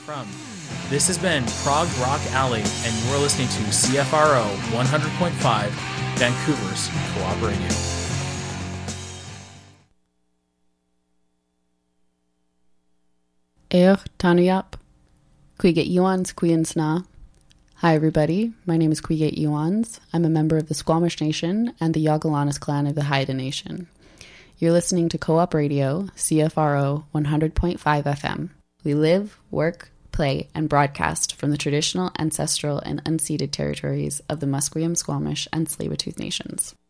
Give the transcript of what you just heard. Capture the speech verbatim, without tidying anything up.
from. This has been Prog Rock Alley, and you're listening to C F R O one hundred point five, Vancouver's Co-op Radio. Eoch Tanuyap, Cuiget Iwans Cuiansna. Hi everybody, my name is Cuiget Iwans. I'm a member of the Squamish Nation and the Yagalanas clan of the Haida Nation. You're listening to Co-op Radio, C F R O one hundred point five F M. We live, work, play, and broadcast from the traditional, ancestral, and unceded territories of the Musqueam, Squamish, and Tsleil-Waututh Nations.